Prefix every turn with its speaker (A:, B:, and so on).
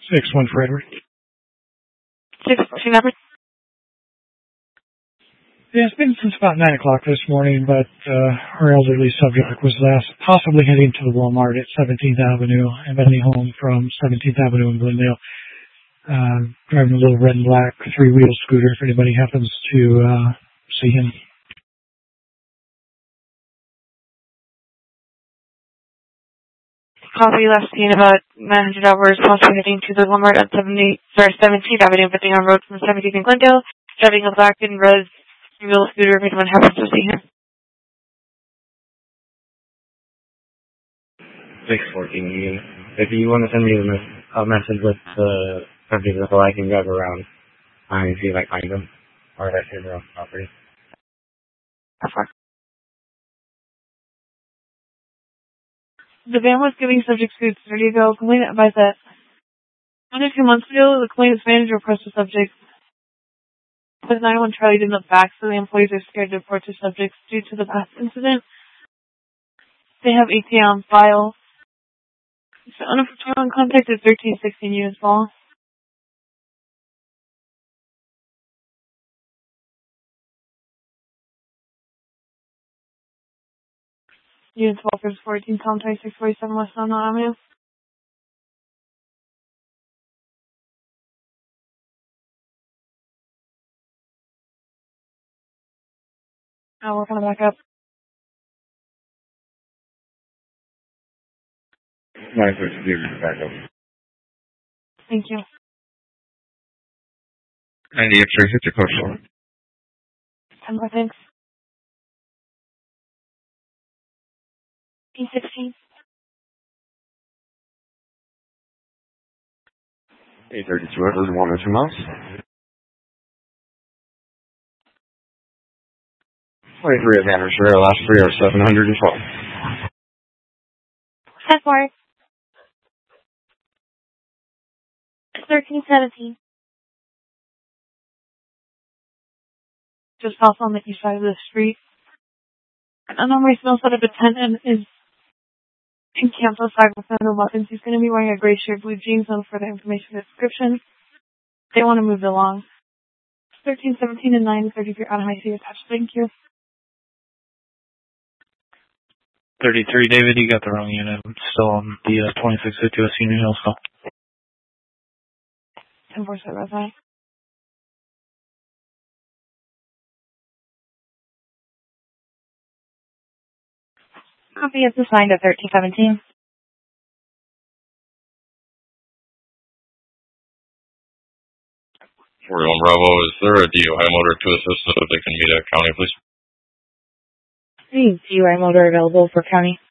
A: 6-1 for Edward.
B: 614 Edward.
A: Yeah, it's been since about 9 o'clock this morning, but our elderly subject was possibly heading to the Walmart at 17th Avenue and heading home from 17th Avenue in Glendale. Driving a little red and black 3-wheel scooter if anybody happens to see him.
B: Copy, last seen about 900 hours, possibly heading to the Walmart at 17th Avenue, but on road from 17th in Glendale, driving a black and red 3-wheel scooter if anyone happens to see him.
C: 614. If you want to send me a message with the subject so I can drive around and see if I find them, or if I see their own property.
B: That's fine. The van was giving subject scoots 30 ago. Complainant advised that 1 or 2 months ago, the complainant's manager approached the subject. But 911 Charlie didn't look back, so the employees are scared to report the subjects due to the past incident. They have ATA on file. So unofficial contact is 1316 U as well. Unit 12 is 14, Tom 2647 West Donald Avenue. I'll work on the backup.
C: 962 backup.
B: Thank you.
D: 90 X-ray, hit your code
B: 10 more, thanks. P16.
D: 832 Edward, 1 or 2 miles. 23 Advantage Rear, last 3 are 712.
B: Set for 1317. Just off on the east side of the street. An unknown smell set up a tent and is encamped outside with no weapons. He's going to be wearing a gray shirt, blue jeans, and further information and description. They want to move along. 1317 and 933 on high C attached. Thank you.
E: 33 David, you got the wrong unit. I'm still on the 2650 West Union Hill still.
B: 10-4 resume.
F: Copy is assigned at 1317.
D: 41 Bravo, is there a DUI motor to assist so that they can meet at county, please?
F: DUI motor available for county.